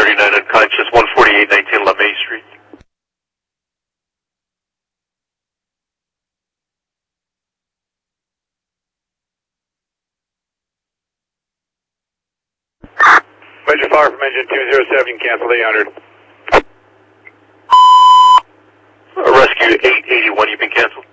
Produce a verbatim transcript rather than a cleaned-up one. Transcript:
thirty-nine unconscious, one forty-eight nineteen LeMay Street. Major fire from engine two zero seven, cancel eight hundred. Uh, rescue eight eighty-one, you've been canceled.